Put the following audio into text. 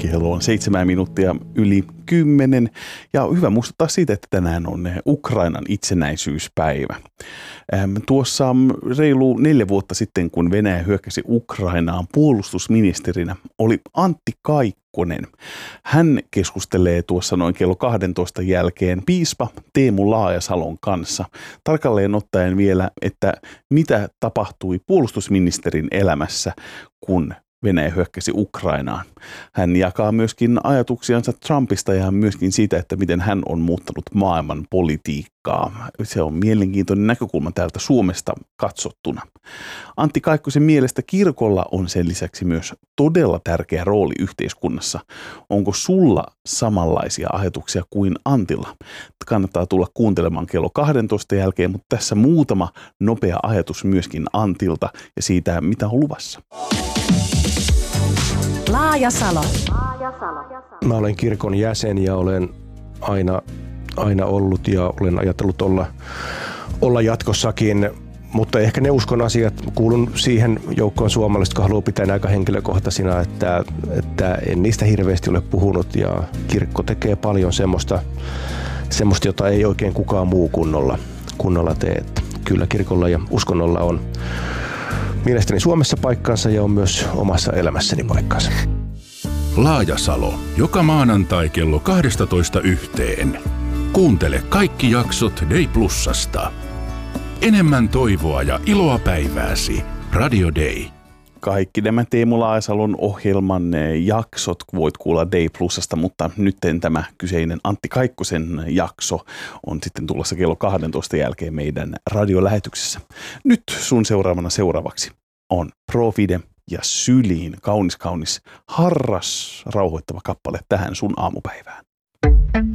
Kello on 7 minuuttia yli 10 ja hyvä muistuttaa siitä, että tänään on Ukrainan itsenäisyyspäivä. Tuossa reilu 4 vuotta sitten, kun Venäjä hyökkäsi Ukrainaan, puolustusministerinä oli Antti Kaikkonen. Hän keskustelee tuossa noin kello 12 jälkeen piispa Teemu Laajasalon kanssa. Tarkalleen ottaen vielä, että mitä tapahtui puolustusministerin elämässä, kun Venäjä hyökkäsi Ukrainaan. Hän jakaa myöskin ajatuksiansa Trumpista ja myöskin siitä, että miten hän on muuttanut maailman politiikkaa. Se on mielenkiintoinen näkökulma täältä Suomesta katsottuna. Antti Kaikkosen mielestä kirkolla on sen lisäksi myös todella tärkeä rooli yhteiskunnassa. Onko sulla samanlaisia ajatuksia kuin Antilla? Kannattaa tulla kuuntelemaan kello 12 jälkeen, mutta tässä muutama nopea ajatus myöskin Antilta ja siitä, mitä on luvassa. Laajasalo. Mä olen kirkon jäsen ja olen aina ollut ja olen ajatellut olla jatkossakin, mutta ehkä ne uskon asiat, kuulun siihen joukkoon suomalaiset, jotka haluaa pitää aika henkilökohtaisina, että en niistä hirveästi ole puhunut ja kirkko tekee paljon semmoista, jota ei oikein kukaan muu kunnolla tee. Kyllä kirkolla ja uskonnolla on mielestäni Suomessa paikkansa ja on myös omassa elämässäni paikkansa. Laajasalo. Joka maanantai kello 12:00. Kuuntele kaikki jaksot Day Plusasta. Enemmän toivoa ja iloa päivääsi. Radio Day. Kaikki nämä Teemu Laajasalon ohjelman jaksot voit kuulla Day Plusasta, mutta nyt tämä kyseinen Antti Kaikkosen jakso on sitten tulossa kello 12 jälkeen meidän radiolähetyksessä. Nyt sun seuraavaksi on Profide ja Syliin kaunis, harras, rauhoittava kappale tähän sun aamupäivään.